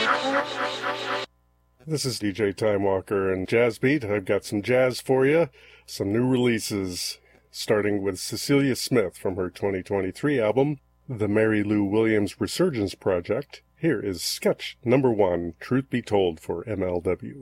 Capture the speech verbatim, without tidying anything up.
This is D J Time Walker and Jazz Beat. I've got some jazz for you, some new releases, starting with Cecilia Smith from her twenty twenty-three album, The Mary Lou Williams Resurgence Project. Here is sketch number one, Truth Be Told for M L W.